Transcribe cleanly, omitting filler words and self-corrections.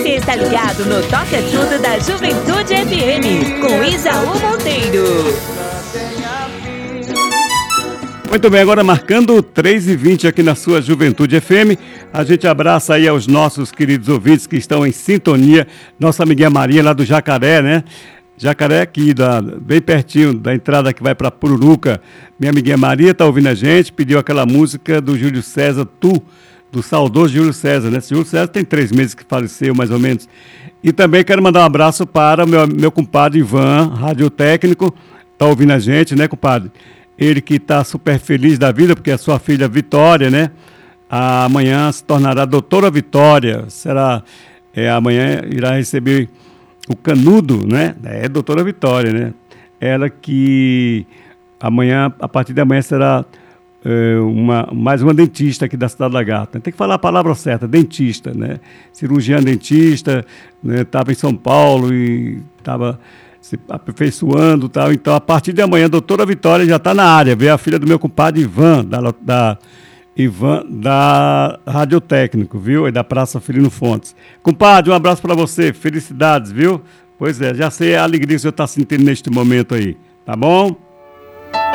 Você está ligado no Toca Tudo da Juventude FM, com Isaú Monteiro. Muito bem, agora marcando 3h20 aqui na sua Juventude FM. A gente abraça aí aos nossos queridos ouvintes que estão em sintonia. Nossa amiguinha Maria lá do Jacaré, né? Jacaré aqui, bem pertinho da entrada que vai para Pururuca. Minha amiguinha Maria está ouvindo a gente, pediu aquela música do Júlio César, do saudoso Júlio César, né? Esse Júlio César tem 3 meses que faleceu, mais ou menos. E também quero mandar um abraço para o meu compadre Ivan, radiotécnico, está ouvindo a gente, né, compadre? Ele que está super feliz da vida, porque a sua filha Vitória, né? Amanhã se tornará doutora Vitória. Amanhã irá receber o canudo, né? Doutora Vitória, né? Ela que amanhã, a partir de amanhã, será mais uma dentista aqui da Cidade Lagarta. Tem que falar a palavra certa, dentista, né? Cirurgiã dentista, né? Estava em São Paulo e estava se aperfeiçoando e tal. Então, a partir de amanhã, a doutora Vitória já está na área. Veio a filha do meu compadre Ivan, da Radiotécnico, viu? E da Praça Filino Fontes. Compadre, um abraço para você. Felicidades, viu? Pois é, já sei a alegria que o senhor está sentindo neste momento aí. Tá bom?